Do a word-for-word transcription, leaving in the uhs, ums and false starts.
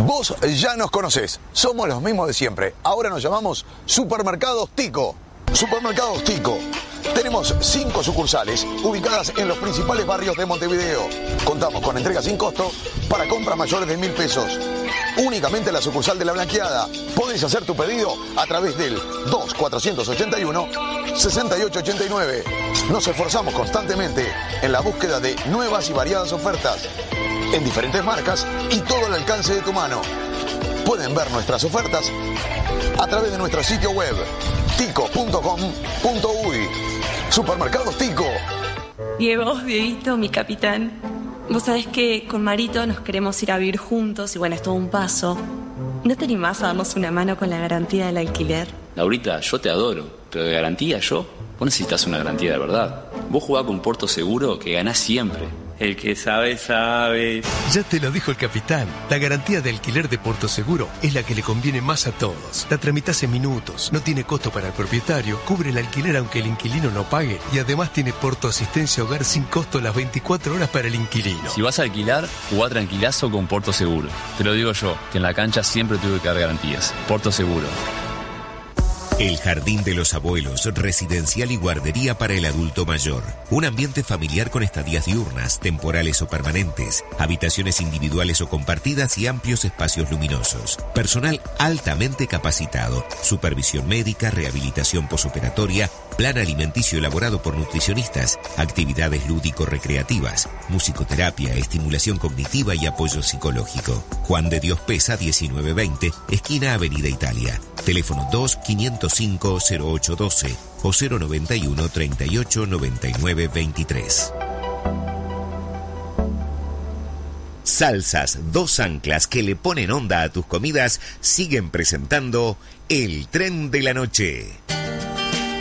Vos ya nos conocés, somos los mismos de siempre. Ahora nos llamamos Supermercados Tico. Supermercados Tico. Tenemos cinco sucursales ubicadas en los principales barrios de Montevideo. Contamos con entrega sin costo para compras mayores de mil pesos. Únicamente en la sucursal de La Blanqueada. Podés hacer tu pedido a través del dos cuatrocientos ochenta y uno sesenta y ocho ochenta y nueve. Nos esforzamos constantemente en la búsqueda de nuevas y variadas ofertas en diferentes marcas y todo al alcance de tu mano. Pueden ver nuestras ofertas a través de nuestro sitio web tico punto com punto uy. Supermercados Tico. Diego, Dieguito, mi capitán. Vos sabés que con Marito nos queremos ir a vivir juntos y bueno, es todo un paso. ¿No te animás a darnos una mano con la garantía del alquiler? Laurita, yo te adoro, pero de garantía yo, vos necesitas una garantía de verdad. Vos jugás con Porto Seguro que ganás siempre. El que sabe, sabe. Ya te lo dijo el capitán. La garantía de alquiler de Porto Seguro es la que le conviene más a todos. La tramitas en minutos, no tiene costo para el propietario, cubre el alquiler aunque el inquilino no pague y además tiene Porto Asistencia Hogar sin costo las veinticuatro horas para el inquilino. Si vas a alquilar, jugá tranquilazo con Porto Seguro. Te lo digo yo, que en la cancha siempre tuve que dar garantías. Porto Seguro. El Jardín de los Abuelos, residencial y guardería para el adulto mayor. Un ambiente familiar con estadías diurnas, temporales o permanentes, habitaciones individuales o compartidas y amplios espacios luminosos. Personal altamente capacitado, supervisión médica, rehabilitación posoperatoria, plan alimenticio elaborado por nutricionistas, actividades lúdico-recreativas, musicoterapia, estimulación cognitiva y apoyo psicológico. Juan de Dios Pesa diecinueve veinte, esquina Avenida Italia. Teléfono dos quinientos cinco cero ocho doce o cero noventa y uno treinta y ocho noventa y nueve veintitrés. Salsas Dos Anclas, que le ponen onda a tus comidas, siguen presentando El Tren de la Noche.